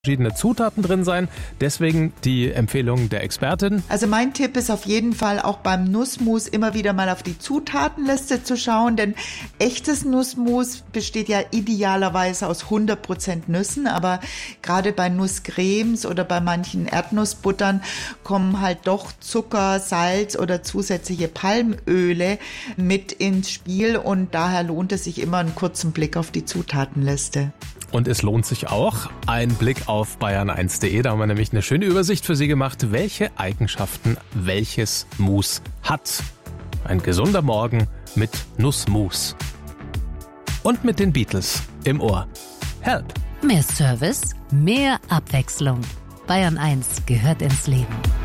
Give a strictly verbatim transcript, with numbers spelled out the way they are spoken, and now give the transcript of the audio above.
verschiedene Zutaten drin sein. Deswegen die Empfehlung der Expertin. Also mein Tipp ist auf jeden Fall auch beim Nussmus immer wieder mal auf die Zutatenliste zu schauen, denn echtes Nussmus besteht ja idealerweise aus hundert Prozent Nüssen, aber gerade bei Nusscremes oder bei manchen Erdnussbuttern kommen halt doch Zucker, Salz oder zusätzliche Palmöle mit ins Spiel und daher lohnt es sich immer einen kurzen Blick auf die Zutatenliste. Und es lohnt sich auch ein Blick auf bayern eins punkt de. Da haben wir nämlich eine schöne Übersicht für Sie gemacht, welche Eigenschaften welches Mus hat. Ein gesunder Morgen mit Nussmus. Und mit den Beatles im Ohr. Help! Mehr Service, mehr Abwechslung. Bayern eins gehört ins Leben.